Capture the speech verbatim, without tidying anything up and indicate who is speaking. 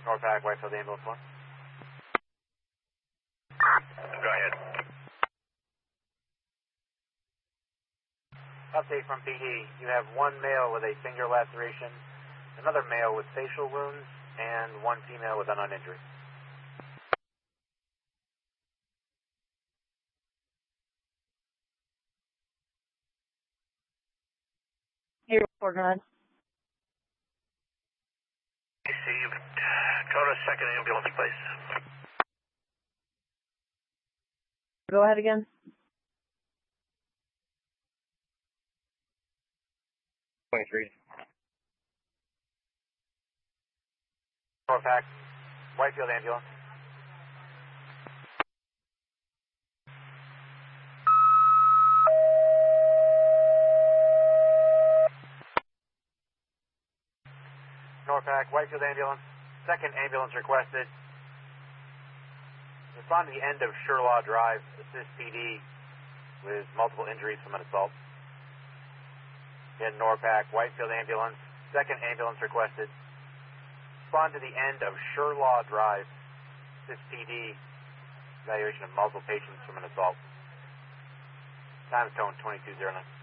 Speaker 1: Norpac, Whitefield Ambulance one.
Speaker 2: Go ahead.
Speaker 1: Update from P D. You have one male with a finger laceration, another male with facial wounds, and one female with unknown injury.
Speaker 3: Hey, four nine.
Speaker 2: Received. Go to second ambulance, please.
Speaker 3: Go ahead again.
Speaker 2: twenty-three.
Speaker 1: Norpac, Whitefield Ambulance. Norpac, Whitefield Ambulance. Second ambulance requested. Respond to the end of Sherlaw Drive. Assist P D with multiple injuries from an assault. Again, Norpac, Whitefield Ambulance. Second ambulance requested. Respond to the end of Sherlaw Drive. Assist P D. Evaluation of multiple patients from an assault. Time is tone twenty-two oh nine.